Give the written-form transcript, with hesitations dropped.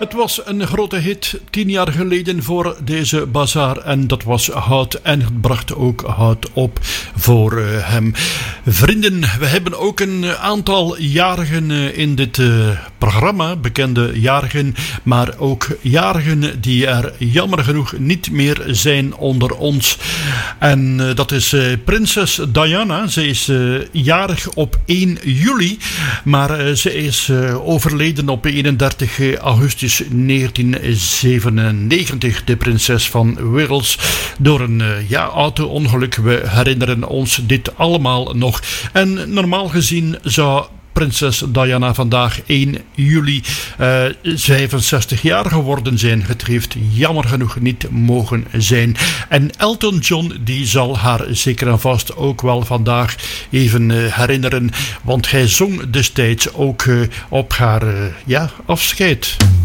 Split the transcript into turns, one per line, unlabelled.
Het was een grote hit 10 jaar geleden voor deze bazaar en dat was hout en het bracht ook hout op voor hem. Vrienden, we hebben ook een aantal jarigen in dit programma, bekende jarigen, maar ook jarigen die er jammer genoeg niet meer zijn onder ons. En dat is prinses Diana. Ze is jarig op 1 juli, maar ze is overleden op 31 augustus 1997, de prinses van Wales, door een auto-ongeluk. We herinneren ons dit allemaal nog. En normaal gezien zou prinses Diana vandaag 1 juli 65 jaar geworden zijn. Het heeft jammer genoeg niet mogen zijn. En Elton John die zal haar zeker en vast ook wel vandaag even herinneren, want hij zong destijds ook op haar afscheid.